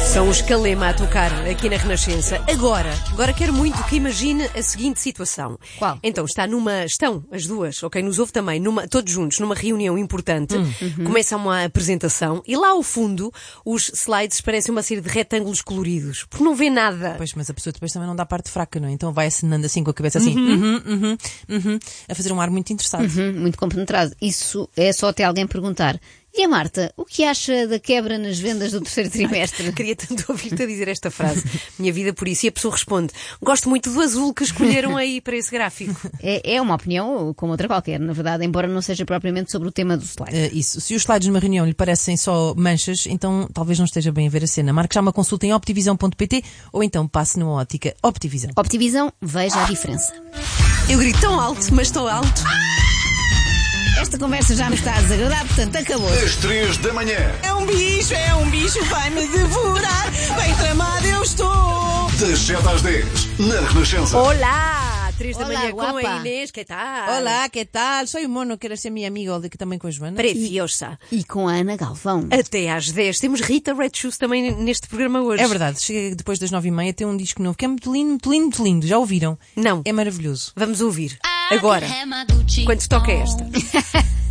São os Calema a tocar aqui na Renascença. Agora quero muito que imagine a seguinte situação. Qual? Então, estão as duas, ok? Nos ouve também, todos juntos, numa reunião importante. Começa uma apresentação e lá ao fundo os slides parecem uma série de retângulos coloridos. Porque não vê nada. Pois, mas a pessoa depois também não dá parte fraca, não é? Então vai acenando assim com a cabeça assim, a fazer um ar muito interessado. Muito compenetrado. Isso é só até alguém perguntar: e a Marta, o que acha da quebra nas vendas do terceiro trimestre? Queria tanto ouvir-te a dizer esta frase. Minha vida por isso. E a pessoa responde: gosto muito do azul que escolheram aí para esse gráfico. É uma opinião como outra qualquer, na verdade, embora não seja propriamente sobre o tema do slide. Isso. Se os slides numa reunião lhe parecem só manchas, então talvez não esteja bem a ver a cena. Marque já uma consulta em optivisão.pt ou então passe numa ótica Optivisão. Optivisão, veja a diferença. Eu grito tão alto, mas tão alto. Esta conversa já me está a desagradar, portanto acabou. Às 3 da manhã. É um bicho, vai-me devorar. Bem tramado eu estou. Das 7 às 10, na Renascença. Olá! 3 da Olá, manhã com guapa. a Inês, que tal? Olá, que tal? Sou o Mono, queres ser minha amiga ou também com a Joana? Preciosa. E com a Ana Galvão. Até às 10. Temos Rita Red Shoes também neste programa hoje. É verdade, chega depois das 9h30 tem um disco novo que é muito lindo, muito lindo, muito lindo. Já ouviram? Não. É maravilhoso. Vamos ouvir. Agora. Quando toca esta.